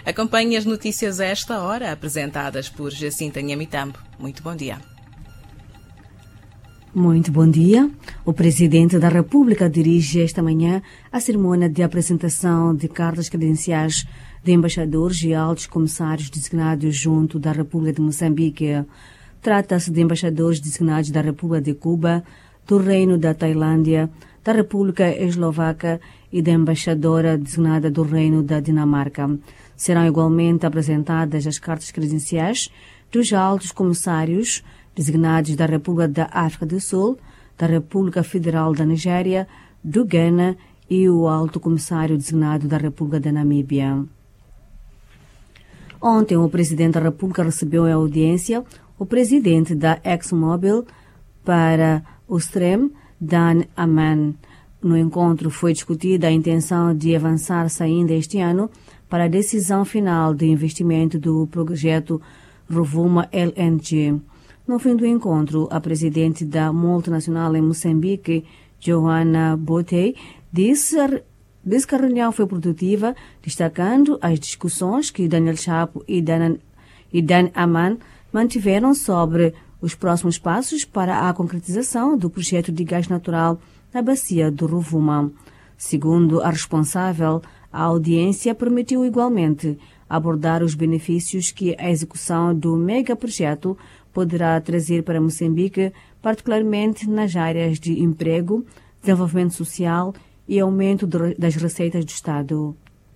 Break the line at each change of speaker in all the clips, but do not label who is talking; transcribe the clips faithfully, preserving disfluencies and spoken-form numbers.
Acompanhe as notícias a esta hora, apresentadas por Jacinta Nhamitambo. Muito bom dia.
Muito bom dia. O Presidente da República dirige esta manhã a cerimônia de apresentação de cartas credenciais de embaixadores e altos comissários designados junto da República de Moçambique. Trata-se de embaixadores designados da República de Cuba, do Reino da Tailândia, da República Eslovaca e da embaixadora designada do Reino da Dinamarca. Serão igualmente apresentadas as cartas credenciais dos altos comissários designados da República da África do Sul, da República Federal da Nigéria, do Ghana e o alto comissário designado da República da Namíbia. Ontem, o Presidente da República recebeu em audiência o Presidente da ExxonMobil para o Stream, Dan Aman. No encontro foi discutida a intenção de avançar-se ainda este ano para a decisão final de investimento do projeto Rovuma L N G. No fim do encontro, a presidente da multinacional em Moçambique, Johanna Botei, disse, disse que a reunião foi produtiva, destacando as discussões que Daniel Chapo e Dan, e Dan Aman mantiveram sobre os próximos passos para a concretização do projeto de gás natural na bacia do Rovuma. Segundo a responsável, a audiência permitiu igualmente abordar os benefícios que a execução do megaprojeto poderá trazer para Moçambique, particularmente nas áreas de emprego, desenvolvimento social e aumento das receitas do Estado.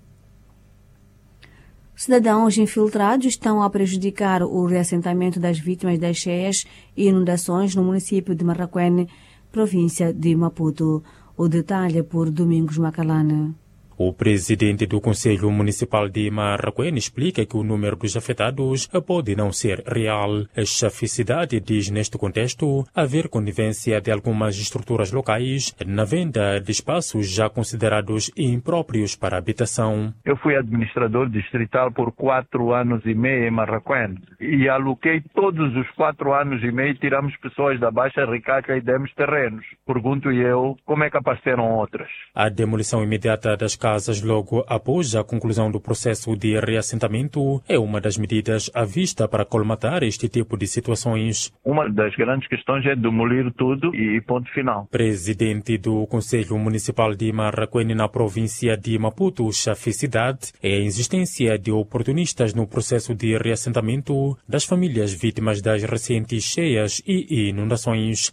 Cidadãos infiltrados estão a prejudicar o reassentamento das vítimas das cheias e inundações no município de Marraquene, província de Maputo. O detalhe por Domingos Macalane.
O presidente do Conselho Municipal de Marraquene explica que o número dos afetados pode não ser real. A cheficidade diz, neste contexto, haver conivência de algumas estruturas locais na venda de espaços já considerados impróprios para habitação.
Eu fui administrador distrital por quatro anos e meio em Marraquene e aloquei todos os quatro anos e meio, tiramos pessoas da Baixa Ricaca e demos terrenos. Pergunto eu, como é que apareceram outras?
A demolição imediata das casas Casas logo após a conclusão do processo de reassentamento é uma das medidas à vista para colmatar este tipo de situações.
Uma das grandes questões é demolir tudo e ponto final.
Presidente do Conselho Municipal de Marraquene na província de Maputo, cheficidade, é a existência de oportunistas no processo de reassentamento das famílias vítimas das recentes cheias e inundações.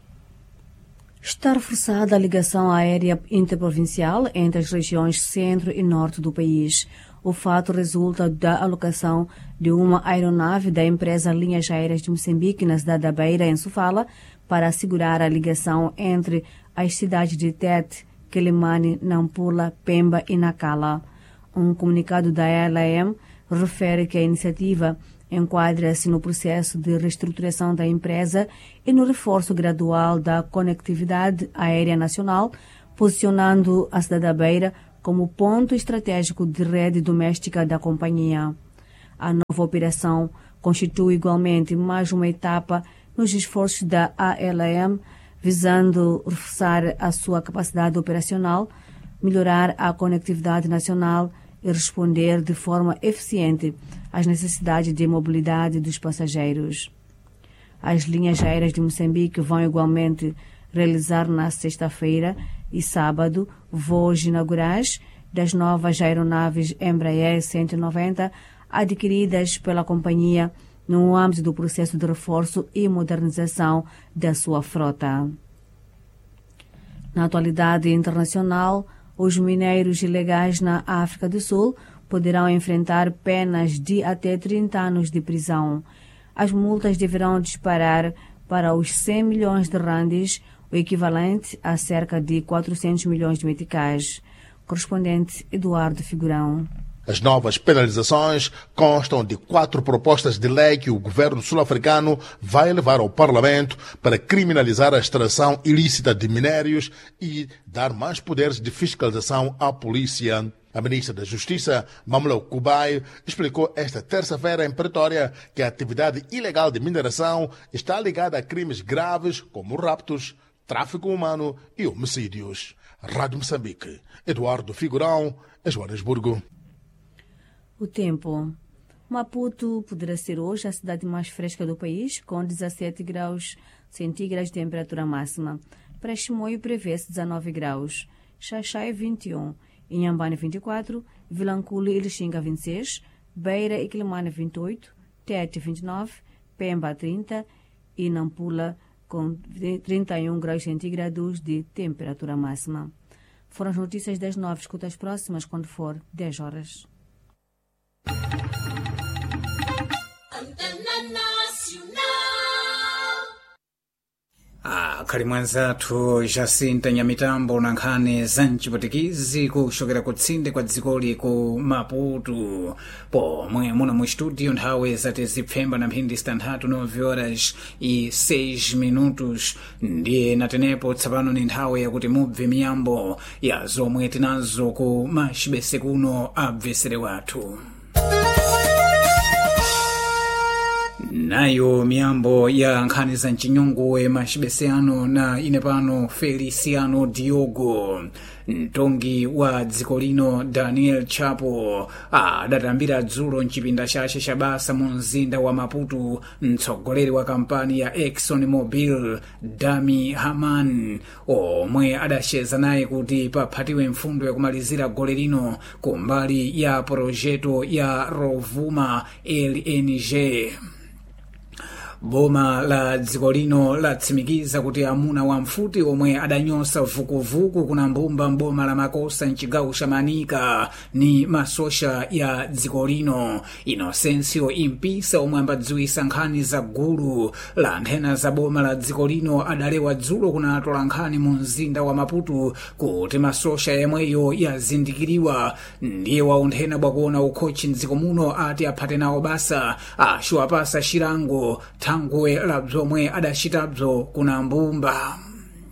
Está reforçada a ligação aérea interprovincial entre as regiões centro e norte do país. O fato resulta da alocação de uma aeronave da empresa Linhas Aéreas de Moçambique na cidade da Beira, em Sofala, para assegurar a ligação entre as cidades de Tete, Quelimane, Nampula, Pemba e Nacala. Um comunicado da L A M refere que a iniciativa enquadra-se no processo de reestruturação da empresa e no reforço gradual da conectividade aérea nacional, posicionando a cidade da Beira como ponto estratégico de rede doméstica da companhia. A nova operação constitui igualmente mais uma etapa nos esforços da A L A M, visando reforçar a sua capacidade operacional, melhorar a conectividade nacional e responder de forma eficiente às necessidades de mobilidade dos passageiros. As linhas aéreas de Moçambique vão igualmente realizar na sexta-feira e sábado voos inaugurais das novas aeronaves Embraer cento e noventa adquiridas pela companhia no âmbito do processo de reforço e modernização da sua frota. Na atualidade internacional, os mineiros ilegais na África do Sul poderão enfrentar penas de até trinta anos de prisão. As multas deverão disparar para os cem milhões de randes, o equivalente a cerca de quatrocentos milhões de meticais. Correspondente Eduardo Figurão.
As novas penalizações constam de quatro propostas de lei que o governo sul-africano vai levar ao Parlamento para criminalizar a extração ilícita de minérios e dar mais poderes de fiscalização à polícia. A ministra da Justiça, Mamlou Kubai, explicou esta terça-feira em Pretória que a atividade ilegal de mineração está ligada a crimes graves como raptos, tráfico humano e homicídios. Rádio Moçambique, Eduardo Figurão, Joanesburgo.
O tempo. Maputo poderá ser hoje a cidade mais fresca do país, com dezassete graus centígrados de temperatura máxima. Para Chimoio prevê-se dezenove graus, Xaixai vinte e um, Inhambane vinte e quatro, Vilanculo e Lixinga vinte e seis, Beira e Quilimane vinte e oito, Tete vinte e nove, Pemba trinta e Nampula com trinta e um graus centígrados de temperatura máxima. Foram as notícias das nove. Escuta as próximas quando for dez horas.
akhali mwanzathu Jacinta Nyamitambo na nkhani za mchiputikizi kuxokera kutsinde kwa dzikoli ku Maputo pomwe muno mu studio nthawi zati zipfemba na mphindi zitanthatu nove horas e seis minutos ndiye natenepo tsapano ni nthawi yakuti mubve miyambo ya zomwe tinazo ku maxibese kuno abvesere wathu. Nayo miyambo ya nkhani za mchinyunguwe maxibesiano na ine pano Feliciano Diogo mtongi wa dziko lino Daniel Chapo adatambira dzulo mchipinda chace cha basa mu mzinda wa Maputo mtsogoleri wa kampani ya Exxon Mobil Dami Haman omwe adacheza naye kuti paphatiwe mfundo yakumalizira gole lino kumbali ya projeto ya Rovuma L N G. Boma la dziko lino latsimikiza kuti amuna wa mfuti omwe adanyosa vukuvuku kuna mbumba mboma la Makosa mchigawo cha Manika ni masosha ya dziko lino. Inocencio Impisa omwe ambadziwisa nkhani za gulu la nthena za boma la dziko lino adalewa dzulo kuna atola nkhani mu mzinda wa Maputo kuti masosha yemweyo yazindikiriwa ndiye waunthena bwakuona ukhochi mdziko muno ati aphate nawo basa ashuapasa shirango thangwe la bzomwe adachitabzo kuna mbumba.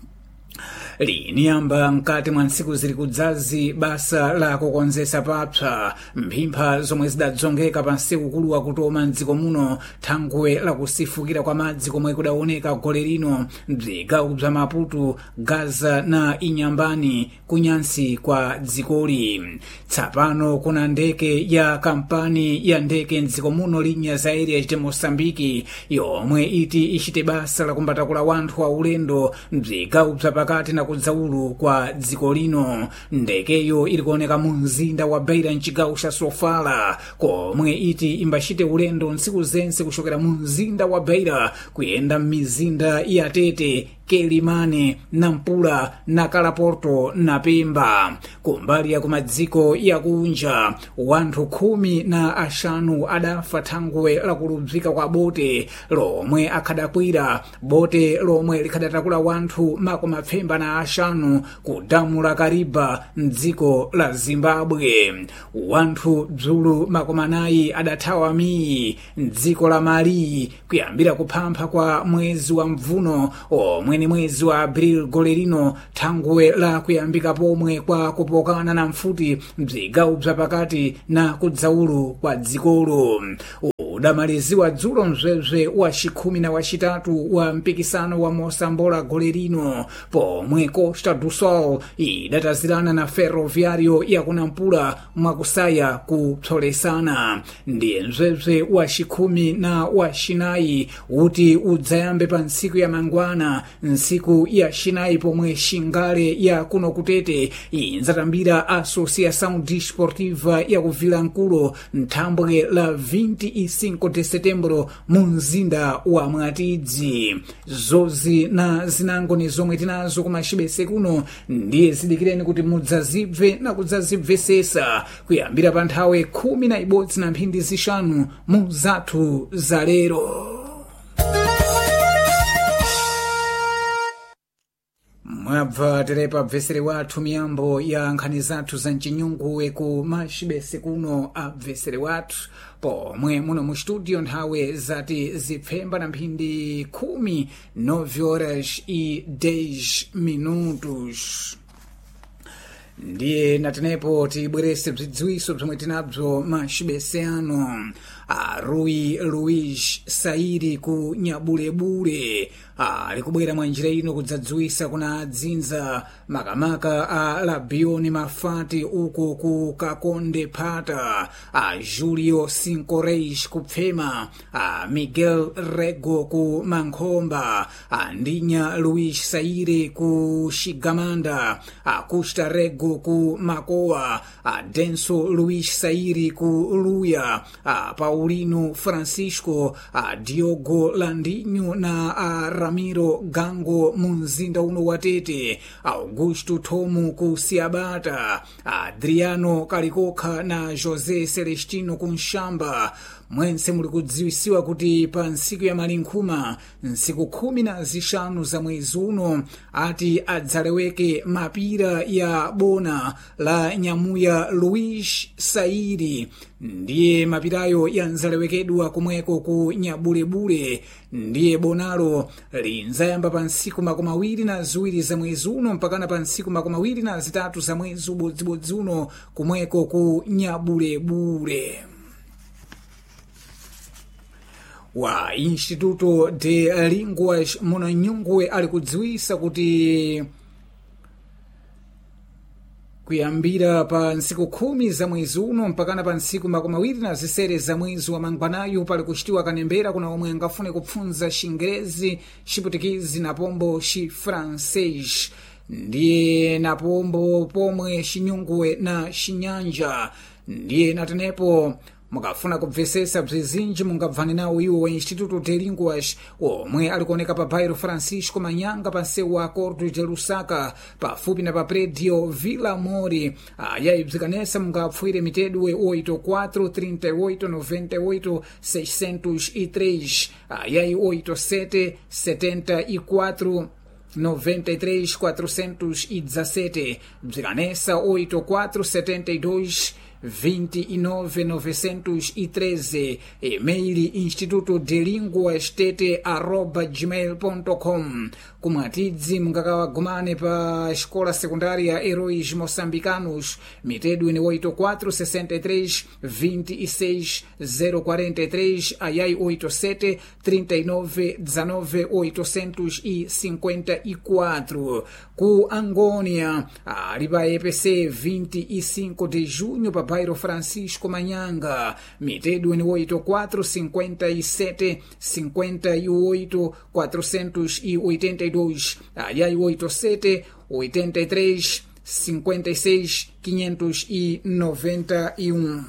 Liniyamba mkati mwa ntsiku zili kudzazi basa la kukonzesa papsa mphimpha zomwe zidadzongeka pa nsiku kulu wakutoma mdziko muno thangwe la kusifukira kwa madzi komwe kudaoneka gole lino mzigawo bza Maputo, Gaza na Inyambani kunyansi kwa dzikoli. Tsapano kuna ndeke ya kampani ya ndeke mdziko muno linya za area chite Mosambiki yomwe iti ichite basa la kumbatakula wanthu wa ulendo mzigawo bza pakati na kudzaulu kwa dziko lino. Ndekeyo ili kuoneka mu mzinda wa Beira mchigawo cha Sofala komwe iti imbachite ulendo ntsiku zense kuchokera mu mzinda wa Beira kuyenda m'mizinda ya Tete, Kelimane, Nampula na Kalaporto na Pemba. Kumbali ya kumadziko ya kunja wanthu khumi na ashanu adafa thangwe la kulubzika kwa bote lomwe akhadakwira bote lomwe likhadatakula wanthu makumi apfemba na ashanu ku damu la Kariba mdziko la Zimbabwe. Wanthu bzulu makumi anayi adathawa miyi mdziko la Mali kuyambira kuphampha kwa mwezi wa mvuno omwe ni mwezi wa April gole lino thangwe la kuyambika pomwe kwa kupokana na mfuti mzigawo bza pakati na kudzaulu kwa dzikolo. Udamaliziwa dzulo mzwebzwe wa chikhumi na wachitatu wa mpikisano wa Mosambola gole lino pomwe Costa do Sol idatazirana na Ferroviario ya kunampula mwakusaya kupsolesana. Ndiye mzwebzwe wa chikhumi na wachinayi uti udzayambe pa ntsiku ya mangwana nsiku ya chinayi pomwe Xingale ya kuno kutete inzatambira Associação Desportiva ya kuvilankulo mthambwe la vinte e cinco de setembro mu mzinda wa Mwatidzi. Zozi na zinango ni zomwe tinazo ku maxibese kuno ndiye zidikireni kuti mudzazibve na kudzazibvesesa kuyambira pa nthawi khumi na ibodzi na mphindi zishanu mu zathu za lero. Mwabva terepa bvesere wathu miyambo ya nkhani zathu za mchinyunguwe ku maxibese kuno abvesere wathu pomwe muno mu studio nthawi zati zipfemba na mphindi khumi nove horas e dez minutos. Ndiye natenepo tibwerese bzidziwiso bzomwe tinabzo maxibese ano. a Rui Luiz Sairi ku Nyabulebule likubwera mwa njira ino kudzadziwisa kuna dzinza makamaka a Labioni Mafati uko ku Kakonde Phata, a Julio Cinco Reis ku Pfema, a Miguel Rego ku Mankhomba, a Ndinya Luiz Saire ku Shigamanda, a Custa Rego ku Makoa, a Denso Luiz Sairi ku Luya, a Paulino Francisco, a Diogo Landinho na a Ramiro Gango mumzinda uno wa Tete, Augusto Tomu ku Siabata, Adriano Kalikoka na José Celestino ku Nshamba. Mwense muli kudziwisiwa kuti pa nsiku ya malinkhuma nsiku khumi na zishanu za mwezi uno ati adzaleweke mapira ya bona la Nyamuya Luiz Sairi. Ndiye mapirayo yanzalewekedwa kumweko ku Nyabulebule. Ndiye bonalo linzayamba pa nsiku makumi awiri na ziwiri za mwezi uno mpakana pa nsiku makumi awiri na zitatu za mwezi ubodzibodzi uno kumweko ku Nyabulebule. Wa Instituto de Linguas Munanyungwe ali kudziwisa kuti kuyambira pa nsiku khumi za mwezi uno mpakana pa nsiku makumi awiri na zisere za mwezi wa mangwanayu pali kuchitiwa kanembera kuna omwe angafune kupfunza Xingerezi, Xiputikizi na pombo Xifrancês. Ndiye na pombo pomwe Xinyungwe na Xinyanja. Ndiye natenepo mukafuna kubvesesa bzizinji mungabvani nawo iwo wa Instituto de Linguas omwe alikuoneka pa bairro Francisco Manyanga pa nsewu wa Acordo de Lusaka pafupi na pa predio Vila Mori. Ayayi bzikanesa mungapfuire mitedwe oito quatro trinta e oito noventa e oito seiscentos e três, ayayi oito sete setenta e quatro noventa e três quatrocentos e dezessete, bzikanesa oito quatro setenta e dois vinte e nove novecentos e treze, e-mail instituto de linguas tete arroba gmail ponto com. Kumwatidzi mungakawagumane pa escola secundária Heróis Moçambicanos, mitedwe ni oito quatro sessenta e três vinte e seis zero quarenta e três, ayai oito sete trinta e nove dezenove oitocentos e cinquenta e quatro. Ku Angônia, ali pa E P C vinte e cinco de junho pa bairro Francisco Manyanga, mitedwe ni oito quatro cinquenta e sete cinquenta e oito quatrocentos e oitenta e dois, ayai oito sete oitenta e três cinquenta e seis quinhentos e noventa e um.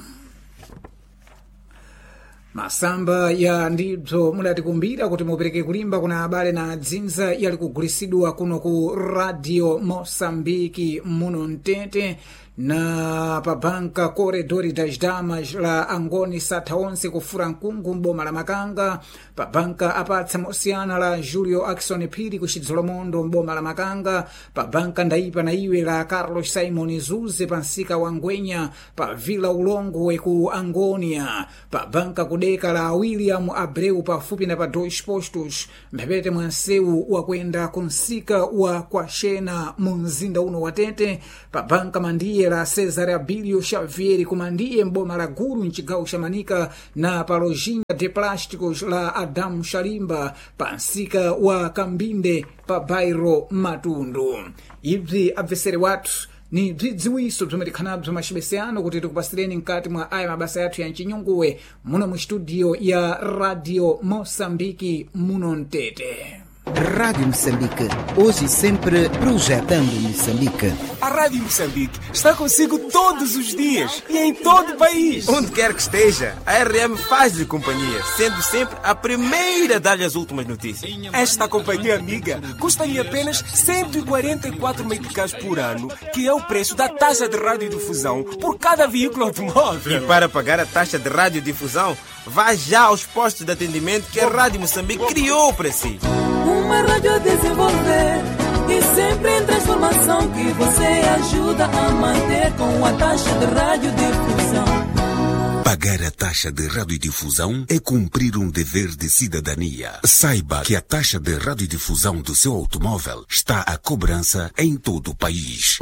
Masamba ya ndibzo mudatikumbira kuti mupereke kulimba kuna abale na dzinza yali kugulisidwa kuno ku Radio Moçambique muno Mtete na pa banka Corredor das Damas la Angoni Satha onse kufura nkungu mboma la Makanga, pa banka apatsa mosiyana la Julio Axon Phiri kuchidzolomondo mboma la Makanga, pa banka ndaipa na iwe la Carlos Simon Zuze pa nsika wa Ngwenya, pa Vila Ulongwe ku Angonia, pa banka kudeka la William Abreu pafupi na pa dois postos mphepete mwa nsewu wa kwenda kunsika wa Kwashena mumzinda uno wa Tete, pa banka mandiye la Cesare Abilio Xavier kumandiye mboma la Guru mchigawo cha Manika, na pa lojinha de plásticos la Adam Shalimba pa nsika wa Kambinde pa bairro Matundu. Ibzi abvesere watu ni bzidziwiso bzomwetikhanabzo machibesiano kuti tikupasireni mkati mwa aya mabasa yathu ya Nchinyunguwe muno mu studio ya Radio Moçambique muno Mtete.
Rádio Moçambique, hoje e sempre projetando Moçambique.
A Rádio Moçambique está consigo todos os dias e em todo o país.
Onde quer que esteja, a R M faz-lhe companhia, sendo sempre a primeira a dar-lhe as últimas notícias.
Esta companhia amiga custa-lhe apenas cento e quarenta e quatro meticais por ano, que é o preço da taxa de radiodifusão por cada veículo automóvel.
E para pagar a taxa de radiodifusão, vá já aos postos de atendimento que a Rádio Moçambique criou para si.
Uma rádio a desenvolver e sempre em transformação, que você ajuda a manter com a taxa de radiodifusão.
Pagar a taxa de radiodifusão é cumprir um dever de cidadania. Saiba que a taxa de radiodifusão do seu automóvel está à cobrança em todo o país.